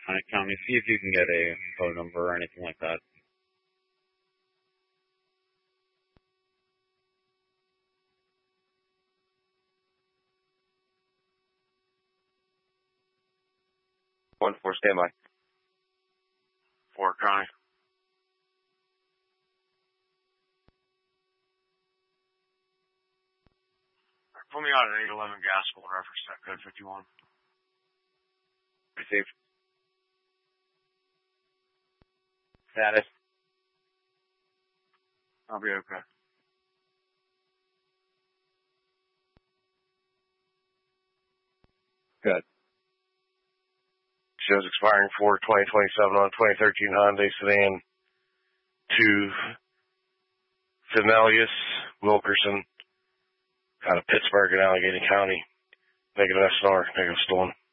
Connick County. See if you can get a phone number or anything like that. One four, standby. 4 Connick. Put me out at 811 Gaskell, reference that code 51. Received. Status. I'll be okay. Good. Shows expiring 4/2027 on 2013 Hyundai sedan to Femelius Wilkerson out of Pittsburgh and Allegheny County. Negative SNR, negative stolen.